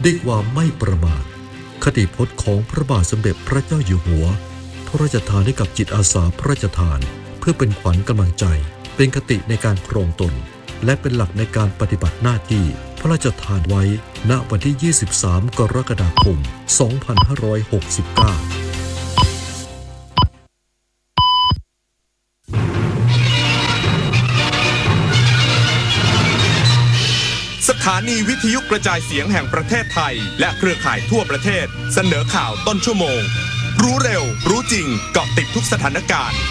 ด้วยความไม่ประมาทคติพจน์ของพระบาทสมเด็จพระเจ้าอยู่หัวพระราชทานให้กับจิตอาสาพระราชทานเพื่อเป็นขวัญกำลังใจเป็นคติในการครองตนและเป็นหลักในการปฏิบัติหน้าที่พระราชทานไว้ณวันที่ 23 กรกฎาคม 2569 สถานีวิทยุกระจายเสียงแห่งประเทศไทยและเครือข่ายทั่วประเทศเสนอข่าวต้นชั่วโมงรู้เร็วรู้จริงเกาะติดทุกสถานการณ์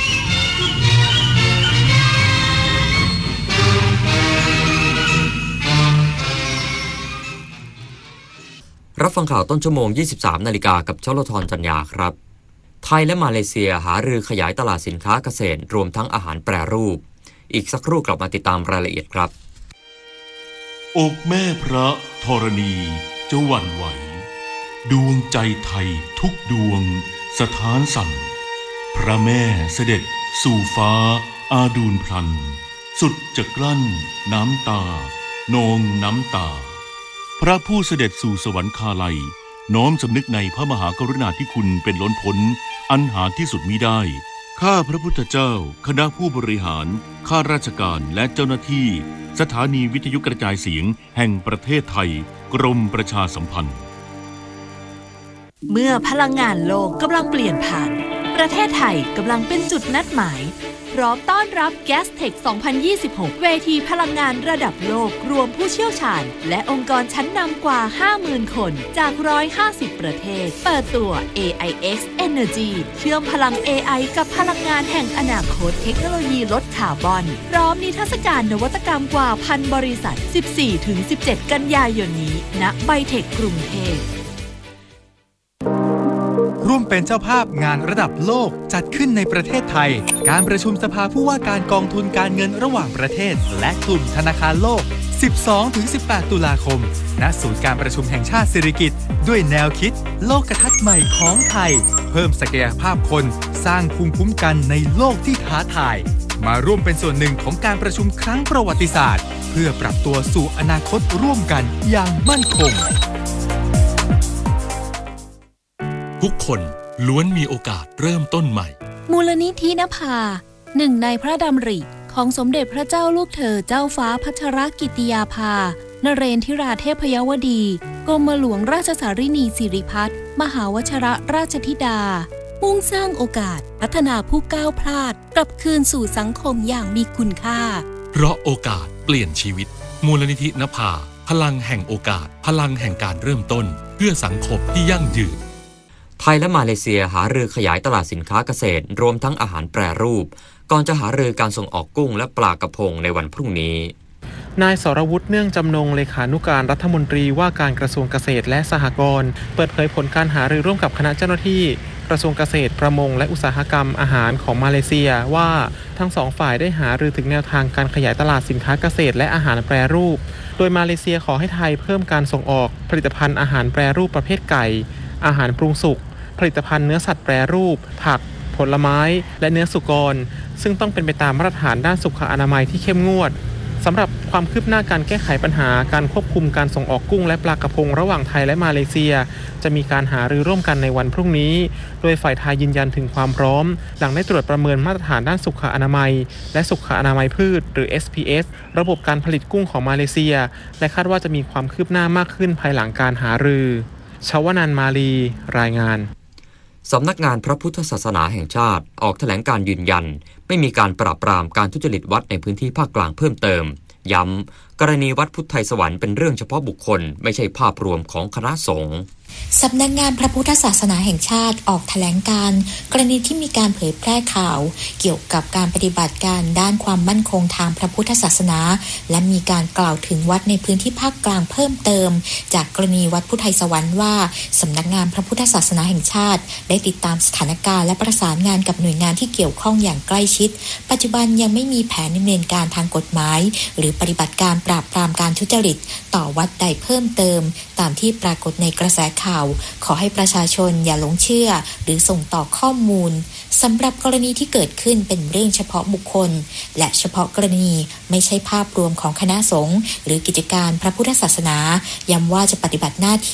รับฟังข่าวต้นชั่วโมง 23 นาฬิกากับชลธรจัญญาครับไทยและมาเลเซียหารือขยายตลาดสินค้าเกษตรรวมทั้งอาหารแปรรูปอีกสักครู่กลับมาติดตามรายละเอียดครับอกแม่พระธรณีจะหวั่นไหวดวงใจไทยทุกดวงสถานสั่นพระแม่เสด็จสู่ฟ้าอาดูลพลันสุดจะกลั้นน้ำตานองน้ำตาพระผู้เสด็จสู่สวรรคาลัยน้อมสำนึกในพระมหากรุณาธิคุณเป็นล้นพ้นอันหาที่สุดมิได้ข้าพระพุทธเจ้าคณะผู้บริหารข้าราชการและเจ้าหน้าที่สถานีวิทยุกระจายเสียงแห่งประเทศไทยกรมประชาสัมพันธ์เมื่อพลังงานโลกกำลังเปลี่ยนผ่านประเทศไทยกำลังเป็นจุดนัดหมายพร้อมต้อนรับ Gastech 2026 เวทีพลังงานระดับโลกรวมผู้เชี่ยวชาญและองค์กรชั้นนำกว่า 50,000 คนจาก 150 ประเทศเปิดตัว AIX Energy เชื่อมพลัง AI กับพลังงานแห่งอนาคตเทคโนโลยีลดคาร์บอนพร้อมนิทรรศการนวัตกรรมกว่า 1,000 บริษัท 14-17 กันยายนนี้ณไบเทคกรุงเทพร่วมเป็นเจ้าภาพงานระดับโลกจัดขึ้นในประเทศไทยการประชุมสภาผู้ว่าการกองทุนการเงินระหว่างประเทศและกลุ่มธนาคารโลก 12-18 ตุลาคมณศูนย์การประชุมแห่งชาติสิริกิติ์ด้วยแนวคิดโลกทัศน์ใหม่ของไทยเพิ่มศักยภาพคนสร้างภูมิคุ้มกันในโลกที่ท้าทายมาร่วมเป็นส่วนหนึ่งของการประชุมครั้งประวัติศาสตร์เพื่อปรับตัวสู่อนาคตร่วมกันอย่างมั่นคงทุกคนล้วนมีโอกาสเริ่มต้นใหม่มูลนิธินภาหนึ่งในพระดำริของสมเด็จพระเจ้าลูกเธอเจ้าฟ้าพัชรกิติยาภานเรนทิราเทพยวดีกรมหลวงราชสารินีสิริพัฒน์มหาวชิรราชธิดามุ่งสร้างโอกาสพัฒนาผู้ก้าวพลาดกลับคืนสู่สังคมอย่างมีคุณค่าเพราะโอกาสเปลี่ยนชีวิตมูลนิธินภาพลังแห่งโอกาสพลังแห่งการเริ่มต้นเพื่อสังคมที่ยั่งยืนไทยและมาเลเซียหารือขยายตลาดสินค้าเกษตรรวมทั้งอาหารแปรรูปก่อนจะหารือการส่งออกกุ้งและปลากระพงในวันพรุ่งนี้นายสรวุฒิเนื่องจำนงเลขานุการรัฐมนตรีว่าการกระทรวงเกษตรและสหกรณ์เปิดเผยผลการหารือร่วมกับคณะเจ้าหน้าที่กระทรวงเกษตรประมงและอุตสาหกรรมอาหารของมาเลเซียว่าทั้งสองฝ่ายได้หารือถึงแนวทางการขยายตลาดสินค้าเกษตรและอาหารแปรรูปโดยมาเลเซียขอให้ไทยเพิ่มการส่งออกผลิตภัณฑ์อาหารแปรรูปประเภทไก่อาหารปรุงสุกผลิตภัณฑ์เนื้อสัตว์แปรรูปผักผลไม้และเนื้อสุกรซึ่งต้องเป็นไปตามมาตรฐานด้านสุขอนามัยที่เข้มงวดสำหรับความคืบหน้าการแก้ไขปัญหาการควบคุมการส่งออกกุ้งและปลากระพงระหว่างไทยและมาเลเซียจะมีการหารือร่วมกันในวันพรุ่งนี้โดยฝ่ายไทยยืนยันถึงความพร้อมหลังได้ตรวจประเมินมาตรฐานด้านสุขอนามัยและสุขอนามัยพืชหรือ SPS ระบบการผลิตกุ้งของมาเลเซียและคาดว่าจะมีความคืบหน้ามากขึ้นภายหลังการหารือชวนันท์มาลีรายงานสำนักงานพระพุทธศาสนาแห่งชาติออกแถลงการยืนยันไม่มีการปราบปรามการทุจริตวัดในพื้นที่ภาคกลางเพิ่มเติมย้ำกรณีวัดพุทธไทยสวรรค์เป็นเรื่องเฉพาะบุคคลไม่ใช่ภาพรวมของคณะสงฆ์สำนักงานพระพุทธศาสนาแห่งชาติออกแถลงการณ์กรณีที่มีการเผยแพร่ข่าวเกี่ยวกับการปฏิบัติการด้านความมั่นคงทางพระพุทธศาสนาและมีการกล่าวถึงวัดในพื้นที่ภาคกลางเพิ่มเติมจากกรณีวัดพุทธไทยสวรรค์ว่าสำนักงานพระพุทธศาสนาแห่งชาติได้ติดตามสถานการณ์และประสานงานกับหน่วยงานที่เกี่ยวข้องอย่างใกล้ชิดปัจจุบันยังไม่มีแผนดำเนินการทางกฎหมายหรือปฏิบัติการปราบปรามการทุจริตต่อวัดใดเพิ่มเติมตามที่ปรากฏในกระแสข่าวขอให้ประชาชนอย่าหลงเชื่อหรือส่งต่อข้อมูลสำหรับกรณีที่เกิดขึ้นเป็นเรื่องเฉพาะบุคคลและเฉพาะกรณีไม่ใช่ภาพรวมของคณะสงฆ์หรือกิจการพระพุทธศาสนาย้ำว่าจะปฏิบัติหน้าที่